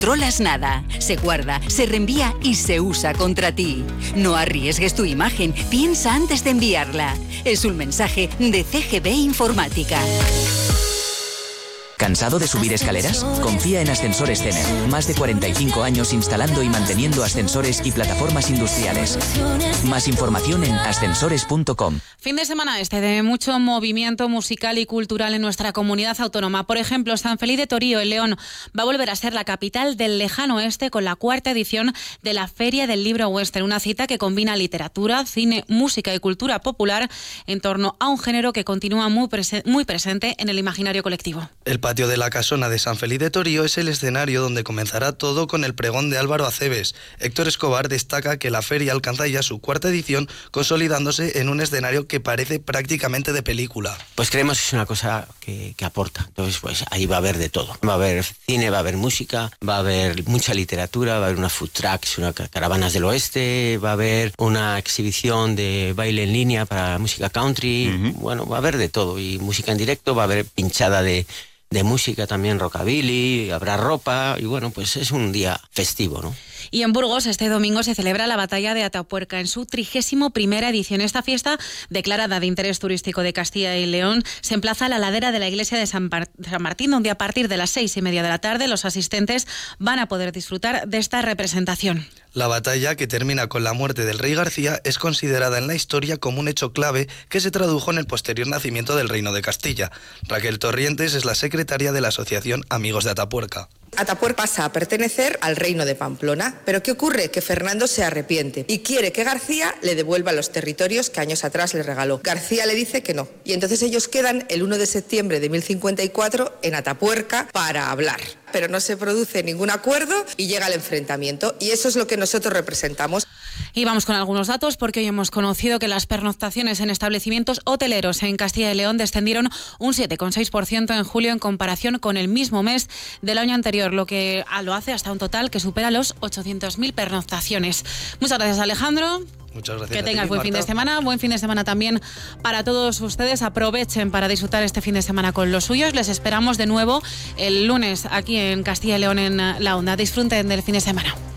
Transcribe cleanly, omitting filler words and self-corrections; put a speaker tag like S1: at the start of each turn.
S1: controlas nada, se guarda, se reenvía y se usa contra ti. No arriesgues tu imagen, piensa antes de enviarla. Es un mensaje de CGB Informática.
S2: ¿Cansado de subir escaleras? Confía en Ascensores Cener. Más de 45 años instalando y manteniendo ascensores y plataformas industriales. Más información en ascensores.com.
S3: Fin de semana de mucho movimiento musical y cultural en nuestra comunidad autónoma. Por ejemplo, San Feliu de Torío, en León, va a volver a ser la capital del lejano oeste con la 4ª edición de la Feria del Libro Western. Una cita que combina literatura, cine, música y cultura popular en torno a un género que continúa muy presente en el imaginario colectivo.
S4: El patio de la Casona de San Feliu de Torío es el escenario donde comenzará todo con el pregón de Álvaro Aceves. Héctor Escobar destaca que la feria alcanza ya su 4ª edición, consolidándose en un escenario que parece prácticamente de película.
S5: Pues creemos que es una cosa que aporta. Entonces, pues ahí va a haber de todo. Va a haber cine, va a haber música, va a haber mucha literatura, va a haber unas food trucks, unas caravanas del oeste, va a haber una exhibición de baile en línea para música country. Bueno, va a haber de todo. Y música en directo, va a haber pinchada de música también, rockabilly, habrá ropa y bueno, pues es un día festivo, ¿no?
S3: Y en Burgos este domingo se celebra la Batalla de Atapuerca en su 31ª edición. Esta fiesta, declarada de interés turístico de Castilla y León, se emplaza a la ladera de la iglesia de San Martín, donde a partir de las 6:30 de la tarde los asistentes van a poder disfrutar de esta representación.
S4: La batalla, que termina con la muerte del rey García, es considerada en la historia como un hecho clave que se tradujo en el posterior nacimiento del Reino de Castilla. Raquel Torrientes es la secretaria de la Asociación Amigos de Atapuerca.
S6: Atapuerca pasa a pertenecer al reino de Pamplona, pero ¿qué ocurre? Que Fernando se arrepiente y quiere que García le devuelva los territorios que años atrás le regaló. García le dice que no, y entonces ellos quedan el 1 de septiembre de 1054 en Atapuerca para hablar. Pero no se produce ningún acuerdo y llega el enfrentamiento, y eso es lo que nosotros representamos.
S3: Y vamos con algunos datos, porque hoy hemos conocido que las pernoctaciones en establecimientos hoteleros en Castilla y León descendieron un 7,6% en julio en comparación con el mismo mes del año anterior, lo que lo hace hasta un total que supera los 800.000 pernoctaciones. Muchas gracias, Alejandro.
S4: Muchas gracias.
S3: Que tengas buen fin de semana. Buen fin de semana también para todos ustedes. Aprovechen para disfrutar este fin de semana con los suyos. Les esperamos de nuevo el lunes aquí en Castilla y León en La Onda. Disfruten del fin de semana.